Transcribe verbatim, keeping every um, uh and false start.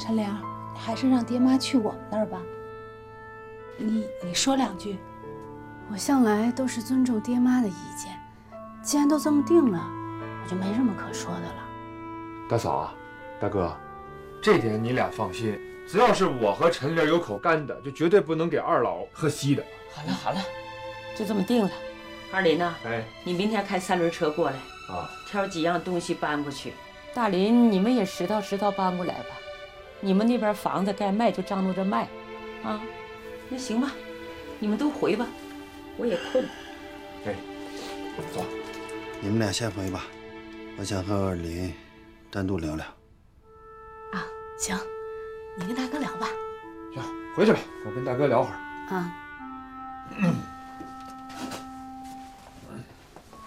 陈玲，还是让爹妈去我们那儿吧。你你说两句。 我向来都是尊重爹妈的意见，既然都这么定了，我就没什么可说的了。 大嫂啊，大哥，这点你俩放心，只要是我和陈玲有口干的，就绝对不能给二老喝稀的。 好了好了，就这么定了。二林呢？ 哎， 你明天开三轮车过来啊， 挑几样东西搬过去。大林，你们也拾掇拾掇搬过来吧。你们那边房子该卖就张罗着卖，啊，那行吧，你们都回吧，我也困了。 哎，走， 你们俩先回吧，我想和二林单独聊聊。 啊，行，你跟大哥聊吧。 行，回去吧，我跟大哥聊会儿。 啊。 嗯